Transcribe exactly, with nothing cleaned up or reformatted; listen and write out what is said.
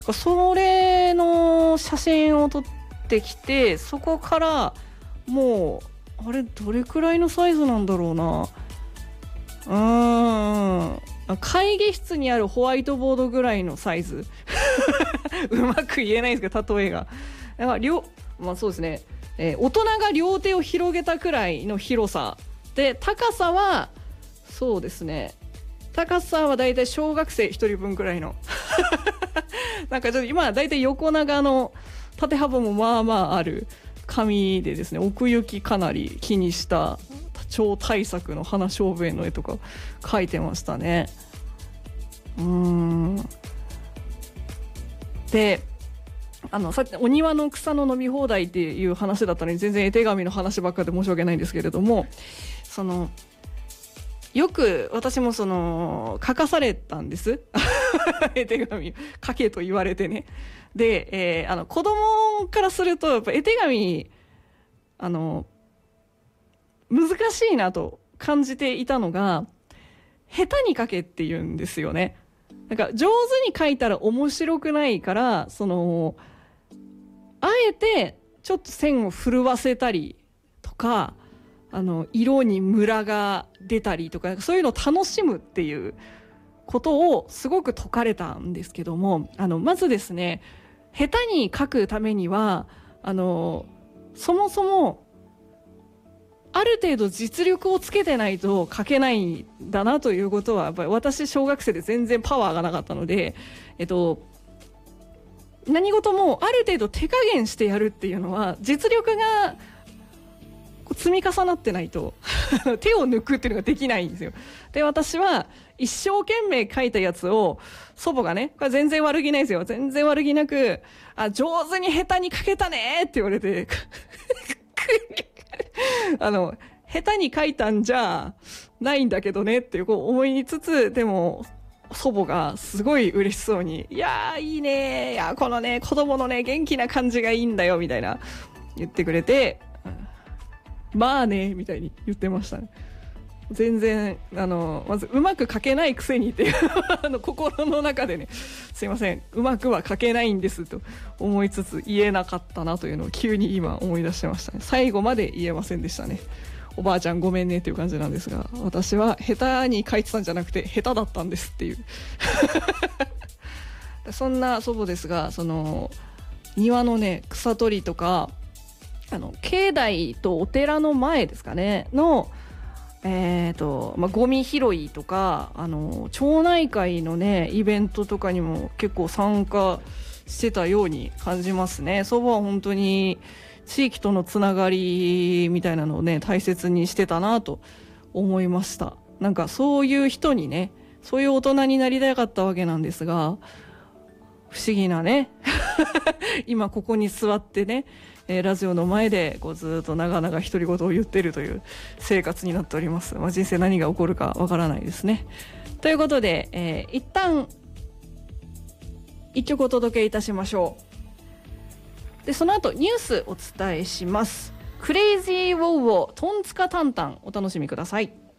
それの写真を撮ってきて、そこからもうあれどれくらいのサイズなんだろうな、うーん会議室にあるホワイトボードぐらいのサイズうまく言えないんですけど例えがだから両、まあ、そうですね、えー、大人が両手を広げたくらいの広さで、高さはそうですね、高さはだいたい小学生ひとりぶんくらいのなんかちょっと今だいたい横長の縦幅もまあまあある紙でですね、奥行きかなり気にした超大作の花菖蒲園の絵とか描いてましたね。うーんで、あのさっきお庭の草の伸び放題っていう話だったのに全然絵手紙の話ばっかで申し訳ないんですけれども、そのよく私もその書かされたんです絵手紙書けと言われてね。で、えー、あの子供からするとやっぱ絵手紙あの難しいなと感じていたのが、下手に書けって言うんですよね。なんか上手に書いたら面白くないから、そのあえてちょっと線を震わせたりとか、あの色にムラが出たりとか、そういうのを楽しむっていうことをすごく説かれたんですけども、あのまずですね、下手に書くためにはあのそもそもある程度実力をつけてないと書けないんだなということは、やっぱり私小学生で全然パワーがなかったので、えっと何事もある程度手加減してやるっていうのは実力が積み重なってないと手を抜くっていうのができないんですよ。で、私は一生懸命書いたやつを祖母がね、これ全然悪気ないですよ、全然悪気なく、あ、上手に下手に書けたねって言われてあの下手に書いたんじゃないんだけどねっていうこう思いつつ、でも祖母がすごい嬉しそうに、いやーいいねー、いやこのね子供のね元気な感じがいいんだよみたいな言ってくれて、まあねみたいに言ってましたね。全然あのまずうまく書けないくせにっていうあの心の中でね、すいませんうまくは書けないんですと思いつつ言えなかったなというのを急に今思い出してましたね。最後まで言えませんでしたね。おばあちゃんごめんねっていう感じなんですが、私は下手に書いてたんじゃなくて下手だったんですっていうそんな祖母ですが、その庭のね草取りとか、あの境内とお寺の前ですかねのえーとまあ、ゴミ拾いとか、あの町内会のねイベントとかにも結構参加してたように感じますね。祖母は本当に地域とのつながりみたいなのをね大切にしてたなと思いました。なんかそういう人にね、そういう大人になりたかったわけなんですが、不思議なね今ここに座ってね、えー、ラジオの前でこうずっと長々独り言を言っているという生活になっております。まあ、人生何が起こるかわからないですね。ということで、えー、一旦一曲お届けいたしましょう。でその後ニュースお伝えします。クレイジーウォウウォトンツカタンタンお楽しみください。